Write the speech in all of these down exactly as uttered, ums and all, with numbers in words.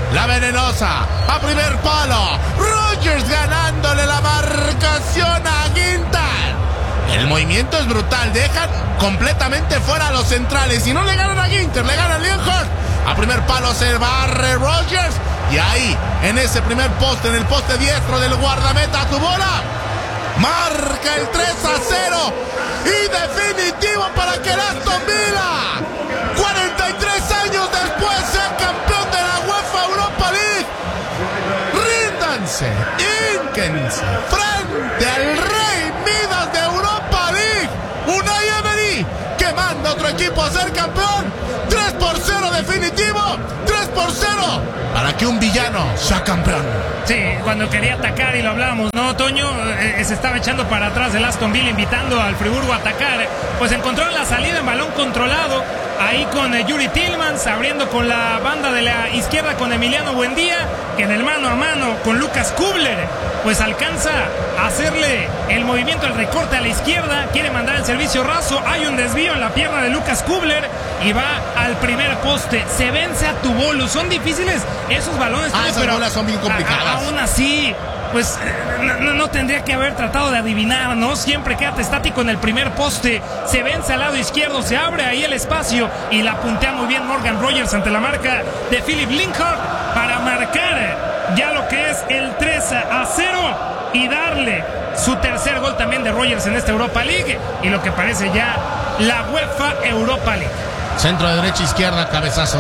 La venenosa. A primer palo. Rodgers ganándole la marcación a Ginter. El movimiento es brutal. Dejan completamente fuera a los centrales. Y no le ganan a Ginter, le ganan a Lienhardt. A primer palo se barre Rodgers. Y ahí, en ese primer poste, en el poste diestro del guardameta, tu bola. Marca el tres a cero. Y definitivo para que el Aston Villa, cuarenta y tres años después, sea campeón de la UEFA Europa League. Ríndanse, hínquense frente al Rey Midas de Europa League. Unai Emery, que manda a otro equipo a ser campeón. tres por cero definitivo. tres por cero para que un villano sea campeón. Sí, cuando quería atacar, y lo hablábamos, ¿no, Toño? Eh, se estaba echando para atrás el Aston Villa, invitando al Friburgo a atacar. Pues encontró la salida en balón controlado, ahí con eh, Yuri Tillmans, abriendo con la banda de la izquierda con Emiliano Buendía, que en el mano a mano con Lucas Kubler, pues alcanza a hacerle el movimiento, el recorte a la izquierda, quiere mandar el servicio raso, hay un desvío en la pierna de Lucas Kubler, y va al primer poste, se vence a Tubolu. Son difíciles esos balones, ah, esas pero bolas son bien complicadas. A, aún así, pues no, no tendría que haber tratado de adivinar, ¿no? Siempre quédate estático en el primer poste, se vence al lado izquierdo, se abre ahí el espacio y la puntea muy bien Morgan Rogers ante la marca de Philip Lienhardt para marcar ya lo que es el tres a cero y darle su tercer gol también de Rogers en esta Europa League y lo que parece ya la UEFA Europa League. Centro de derecha, izquierda, cabezazo.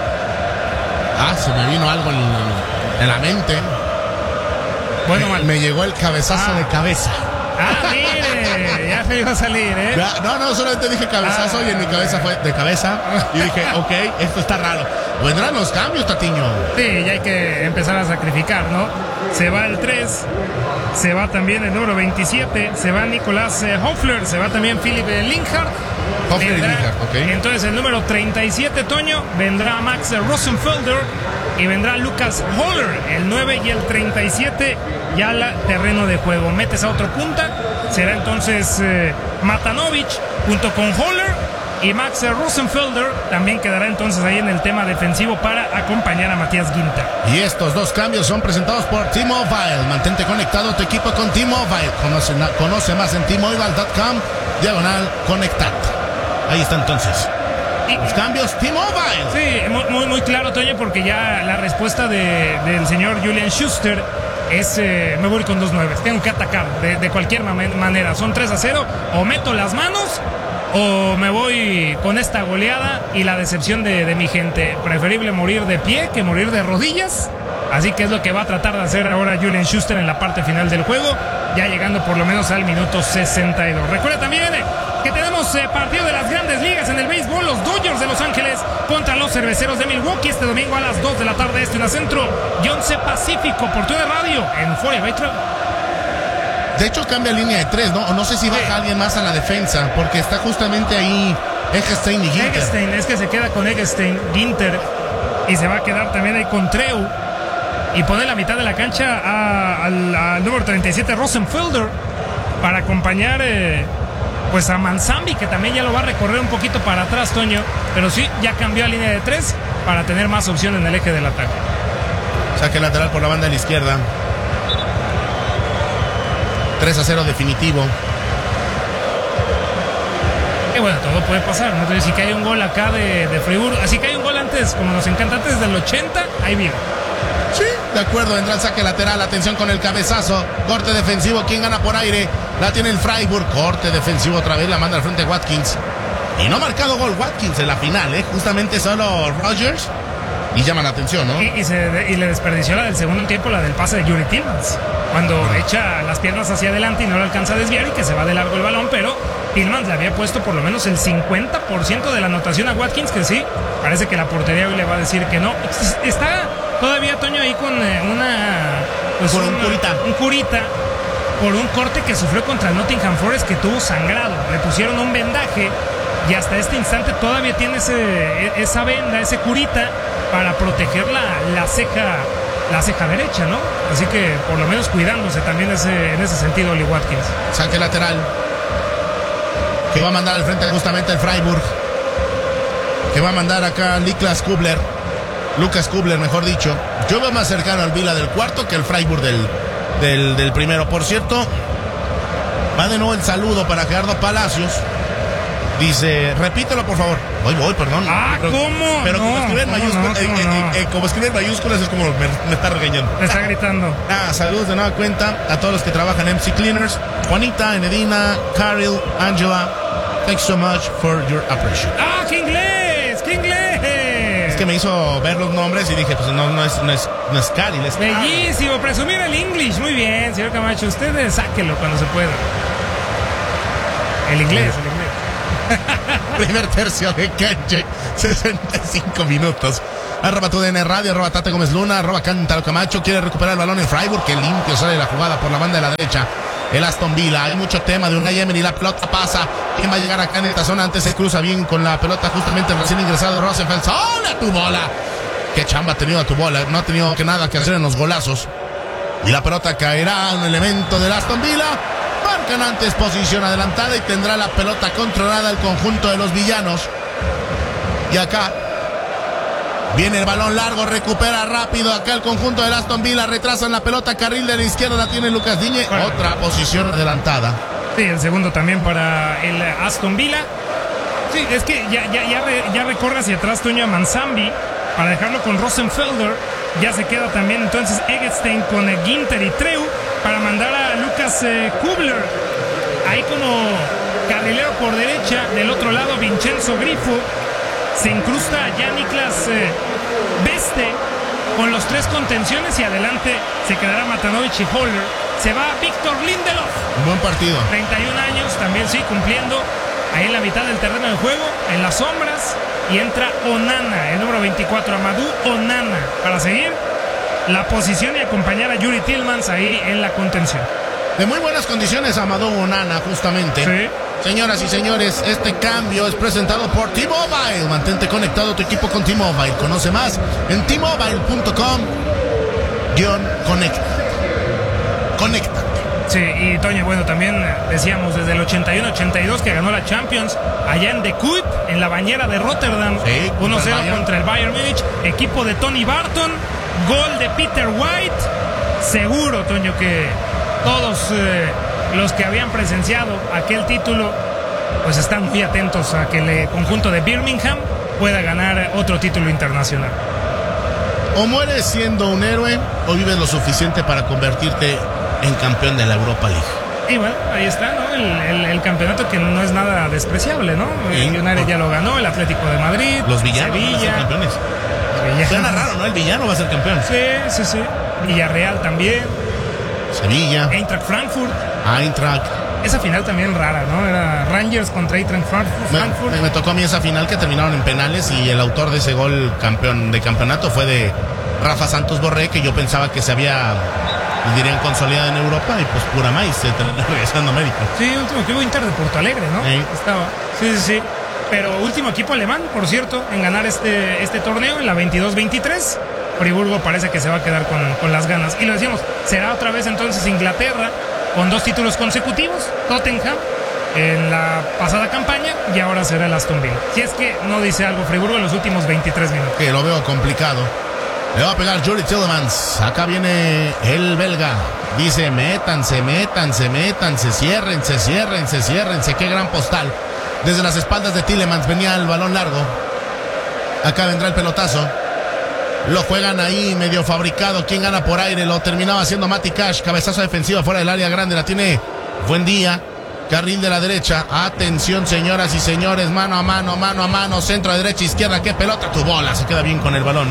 Ah, se me vino algo en, en la mente. Bueno, me, me llegó el cabezazo ah. de cabeza. Ah, mire, ya se iba a salir, ¿eh? Ya, no, no, solamente dije cabezazo ah. y en mi cabeza fue de cabeza. Y dije, ok, esto está raro. Vendrán los cambios, Tatiño. Sí, ya hay que empezar a sacrificar, ¿no? Se va el tres, se va también el número veintisiete, se va Nicolás eh, Hoffler, se va también Philip eh, Lienhardt. Hoffler vendrá, y Lienhardt, ok. Entonces el número treinta y siete, Toño, vendrá Max Rosenfelder y vendrá Lucas Holler, el nueve y el treinta y siete, ya la terreno de juego. Metes a otro punta, será entonces eh, Matanovic junto con Holler. Y Max Rosenfelder también quedará entonces ahí en el tema defensivo para acompañar a Matías Ginter. Y estos dos cambios son presentados por T-Mobile. Mantente conectado tu equipo con T-Mobile. Conoce, conoce más en T Mobile punto com diagonal conectad. Ahí está entonces. Y los cambios T-Mobile. Sí, muy, muy, muy claro, Toño, porque ya la respuesta de, del señor Julian Schuster es, eh, me voy con dos nueves. Tengo que atacar de, de cualquier manera. Son tres a cero. O meto las manos o me voy con esta goleada y la decepción de, de mi gente. Preferible morir de pie que morir de rodillas. Así que es lo que va a tratar de hacer ahora Julian Schuster en la parte final del juego, ya llegando por lo menos al minuto sesenta y dos. Recuerda también que tenemos eh, partido de las grandes ligas en el béisbol. Los Dodgers de Los Ángeles contra los Cerveceros de Milwaukee este domingo a las dos de la tarde, este una centro y once pacífico por tu radio en Foria Bay Travel. De hecho cambia línea de tres, ¿no? No sé si baja sí. alguien más a la defensa, porque está justamente ahí Eggestein y Ginter. Eggestein, es que se queda con Eggestein, Ginter, y se va a quedar también ahí con Treu, y pone la mitad de la cancha a, al, al número treinta y siete, Rosenfelder, para acompañar eh, pues a Manzambi, que también ya lo va a recorrer un poquito para atrás, Toño, pero sí, ya cambió a línea de tres para tener más opción en el eje del ataque. Saque lateral por la banda de la izquierda. tres a cero definitivo. Y bueno, todo puede pasar, ¿no? Entonces, si cae un gol acá de, de Friburgo, así que hay un gol antes, como nos encanta, antes del ochenta, ahí viene. Sí, de acuerdo, vendrá el saque lateral, atención con el cabezazo, corte defensivo, ¿quién gana por aire? La tiene el Freiburg, corte defensivo otra vez, la manda al frente Watkins. Y no ha marcado gol Watkins en la final, ¿eh? Justamente solo Rodgers. Y llama la atención, ¿no? Y, y, se, y le desperdició la del segundo tiempo, la del pase de Yuri Tillmans, cuando uh-huh. echa las piernas hacia adelante y no lo alcanza a desviar y que se va de largo el balón, pero Tillmans le había puesto por lo menos el cincuenta por ciento de la anotación a Watkins, que sí, parece que la portería hoy le va a decir que no. Está todavía, Toño, ahí con eh, una... Pues por un, un curita. Un curita por un corte que sufrió contra el Nottingham Forest, que tuvo sangrado. Le pusieron un vendaje y hasta este instante todavía tiene ese, esa venda, ese curita, para proteger la, la ceja la ceja derecha, ¿no? Así que por lo menos cuidándose también ese, en ese sentido Oli Watkins. Saque lateral que va a mandar al frente justamente el Freiburg, que va a mandar acá Niklas Kubler. Lucas Kubler, mejor dicho. Yo veo más cercano al Vila del cuarto que el Freiburg del, del, del primero. Por cierto, va de nuevo el saludo para Gerardo Palacios. Dice, repítelo por favor. Voy, voy, perdón. Ah, pero, ¿cómo? Pero como no, escribe en mayúsculas, no, eh, eh, no. eh, como escribe en mayúsculas es como me, me está regañando. Me está gritando. Ah, saludos de nueva cuenta a todos los que trabajan en M C Cleaners. Juanita, Enedina, Carol, Angela. Thanks so much for your appreciation. ¡Ah, qué inglés! ¡Qué inglés! Es que me hizo ver los nombres y dije, pues no, no es, no es, no es Carol, es Carol. Bellísimo, presumir el English. Muy bien, señor Camacho. Ustedes sáquelo cuando se pueda. El inglés, el inglés. Primer tercio de Kenche, sesenta y cinco minutos. Arroba tu D N Radio, arroba Tate Gómez Luna, arroba Cántaro Camacho. Quiere recuperar el balón en Freiburg, que limpio sale la jugada por la banda de la derecha. El Aston Villa, hay mucho tema de Unai Emery, la pelota pasa. ¿Quién va a llegar acá en esta zona? Antes se cruza bien con la pelota justamente el recién ingresado Rosenfeld. ¡Hola tu bola! Qué chamba ha tenido a tu bola, no ha tenido que nada que hacer en los golazos. Y la pelota caerá a un elemento del Aston Villa. Marcan antes posición adelantada y tendrá la pelota controlada el conjunto de los villanos. Y acá viene el balón largo, recupera rápido acá el conjunto del Aston Villa, retrasan la pelota, carril de la izquierda la tiene Lucas Digne, bueno, otra posición adelantada. Sí, el segundo también para el Aston Villa. Sí, es que ya, ya, ya, re, ya recorre hacia atrás Toño a Mansambi para dejarlo con Rosenfelder. Ya se queda también entonces Eggestein con eh, Ginter y Treu para mandar a Lucas eh, Kubler ahí como carrilero por derecha. Del otro lado Vincenzo Grifo. Se incrusta ya Niklas eh, Beste con los tres contenciones y adelante se quedará Matanovich y Holler. Se va Víctor Lindelof. Un buen partido. treinta y un años, también sí, cumpliendo ahí en la mitad del terreno de juego, en las sombras. Y entra Onana, el número veinticuatro, Amadou Onana, para seguir la posición y acompañar a Yuri Tillmans ahí en la contención. De muy buenas condiciones Amadou Onana, justamente. Sí. Señoras y señores, este cambio es presentado por T-Mobile. Mantente conectado a tu equipo con T-Mobile. Conoce más en T Mobile punto com guión conecta. Conecta. Sí, y Toño, bueno, también decíamos desde el ochenta y uno ochenta y dos que ganó la Champions allá en De Kuip, en la bañera de Rotterdam. Sí, uno cero contra el Bayern Múnich. Equipo de Tony Barton, gol de Peter White. Seguro, Toño, que todos eh, los que habían presenciado aquel título pues están muy atentos a que el conjunto de Birmingham pueda ganar otro título internacional. O mueres siendo un héroe o vives lo suficiente para convertirte en campeón de la Europa League. Y bueno, ahí está, ¿no? El, el, el campeonato que no es nada despreciable, ¿no? El sí, United ya lo ganó, el Atlético de Madrid, los villanos Sevilla, van a ser campeones. Sevilla. Suena raro, ¿no? El villano va a ser campeón. Sí, sí, sí. Villarreal también. Sevilla. Eintracht Frankfurt. Eintracht. Esa final también rara, ¿no? Era Rangers contra Eintracht Frankfurt. Me, me tocó a mí esa final que terminaron en penales y el autor de ese gol campeón de campeonato fue de Rafa Santos Borré, que yo pensaba que se había, dirían, consolidado en Europa y pues pura maíz, se regresando a América. Sí, último equipo Inter de Porto Alegre, ¿no? Sí. Estaba. Sí, sí, sí. Pero último equipo alemán, por cierto, en ganar este, este torneo en la veintidós veintitrés. Friburgo parece que se va a quedar con, con las ganas. Y lo decíamos, será otra vez entonces Inglaterra con dos títulos consecutivos, Tottenham en la pasada campaña y ahora será el Aston Villa. Si es que no dice algo Friburgo en los últimos veintitrés minutos. Que lo veo complicado. Le va a pegar Yuri Tillmans. Acá viene el belga. Dice, métanse, métanse, métanse, ciérrense, ciérrense, ciérrense. Qué gran postal. Desde las espaldas de Tillmans venía el balón largo. Acá vendrá el pelotazo. Lo juegan ahí medio fabricado. ¿Quién gana por aire? Lo terminaba haciendo Matty Cash. Cabezazo defensiva fuera del área grande. La tiene Buen Día. Carril de la derecha. Atención, señoras y señores. Mano a mano, mano a mano. Centro de derecha, izquierda. ¡Qué pelota! Tu bola. Se queda bien con el balón.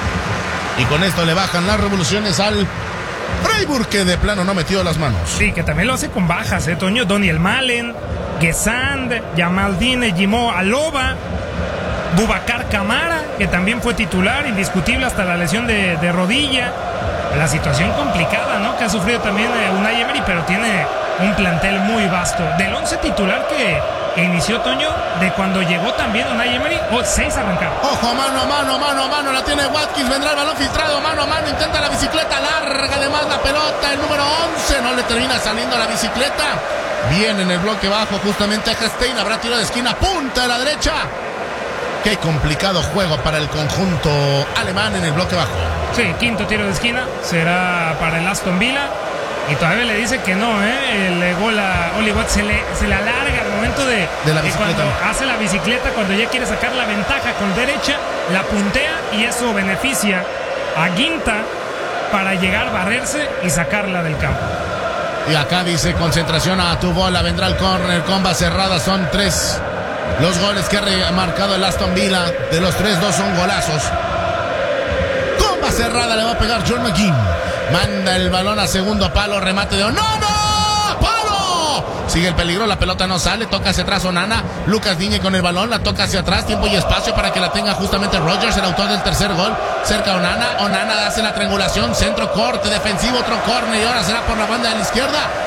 Y con esto le bajan las revoluciones al Freiburg, que de plano no metió las manos. Sí, que también lo hace con bajas, ¿eh, Toño? Doniel Malen, Gesand, Yamaldine, Jimo Aloba, Boubacar Camara, que también fue titular, indiscutible hasta la lesión de, de rodilla. La situación complicada, ¿no? Que ha sufrido también eh, Unai Emery, pero tiene un plantel muy vasto. Del once titular que inició, Toño, de cuando llegó también Unai Emery, oh, seis arrancaron. Ojo, mano a mano, mano a mano, la tiene Watkins, vendrá el balón filtrado, mano a mano, intenta la bicicleta, larga además la pelota, el número once, no le termina saliendo la bicicleta. Bien en el bloque bajo, justamente a Eggestein, habrá tiro de esquina, punta de la derecha. Qué complicado juego para el conjunto alemán en el bloque bajo. Sí, quinto tiro de esquina será para el Aston Villa. Y todavía le dice que no, ¿eh? El gol a Oli Watt se le, se le alarga al momento de, de, la de bicicleta. Cuando hace la bicicleta, cuando ya quiere sacar la ventaja con derecha, la puntea y eso beneficia a Ginta para llegar, barrerse y sacarla del campo. Y acá dice concentración a tu bola, vendrá el córner, comba cerrada, son tres los goles que ha marcado el Aston Villa. De los tres, dos son golazos. Comba cerrada, le va a pegar John McGinn. Manda el balón a segundo palo, remate de... ¡No, no! ¡Palo! Sigue el peligro, la pelota no sale, toca hacia atrás Onana. Lucas Digne con el balón, la toca hacia atrás, tiempo y espacio para que la tenga justamente Rodgers, el autor del tercer gol. Cerca Onana, Onana hace la triangulación, centro corte defensivo, otro córner y ahora será por la banda de la izquierda.